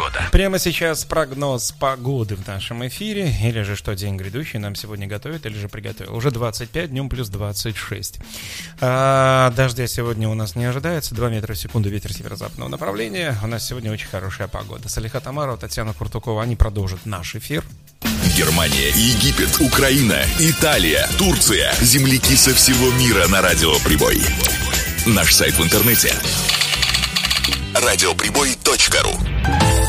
погода. Прямо сейчас прогноз погоды в нашем эфире. Или же что день грядущий нам сегодня готовит, или же приготовил. Уже 25, днем плюс 26. Дождя сегодня у нас не ожидается. 2 метра в секунду, ветер северо-западного направления. У нас сегодня очень хорошая погода. Салиха Тамарова, Татьяна Куртукова, они продолжат наш эфир. Германия, Египет, Украина, Италия, Турция. Земляки со всего мира на Радио Прибой. Наш сайт в интернете радиоприбой.ру.